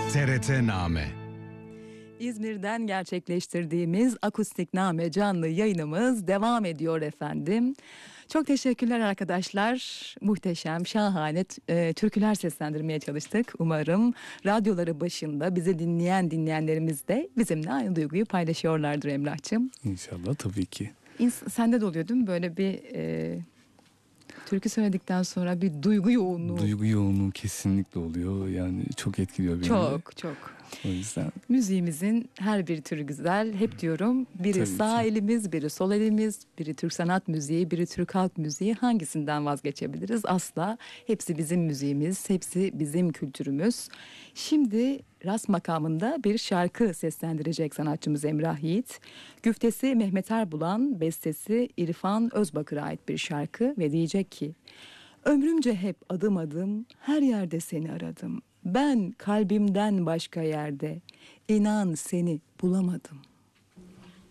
TRT-Name. İzmir'den gerçekleştirdiğimiz Akustik Name canlı yayınımız devam ediyor efendim. Çok teşekkürler arkadaşlar. Muhteşem, şahane türküler seslendirmeye çalıştık. Umarım radyoları başında bizi dinleyenlerimiz de bizimle aynı duyguyu paylaşıyorlardır Emrah'cığım. İnşallah, tabii ki. Sende de oluyor değil mi böyle bir türkü söyledikten sonra bir duygu yoğunluğu? Duygu yoğunluğu kesinlikle oluyor. Yani çok etkiliyor beni. Çok. O yüzden. Müziğimizin her bir türü güzel. Hep diyorum, biri Tabii sağ ki. elimiz, biri sol elimiz, biri Türk sanat müziği, biri Türk halk müziği. Hangisinden vazgeçebiliriz? Asla. Hepsi bizim müziğimiz, hepsi bizim kültürümüz. Şimdi rast makamında bir şarkı seslendirecek sanatçımız Emrah Yiğit. Güftesi Mehmet Erbulan, bestesi İrfan Özbakır'a ait bir şarkı ve diyecek ki: ömrümce hep adım adım her yerde seni aradım. Ben kalbimden başka yerde inan seni bulamadım.